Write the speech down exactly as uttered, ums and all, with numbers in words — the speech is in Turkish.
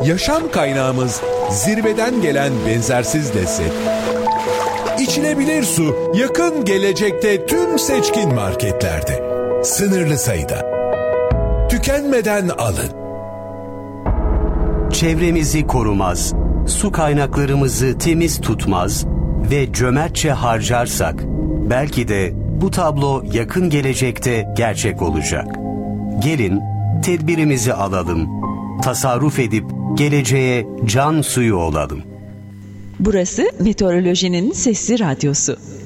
Yaşam kaynağımız zirveden gelen benzersiz lezzet. İçilebilir su yakın gelecekte tüm seçkin marketlerde. Sınırlı sayıda. Tükenmeden alın. Çevremizi korumaz, su kaynaklarımızı temiz tutmaz ve cömertçe harcarsak belki de bu tablo yakın gelecekte gerçek olacak. Gelin tedbirimizi alalım, tasarruf edip geleceğe can suyu olalım. Burası Meteorolojinin Sesli Radyosu.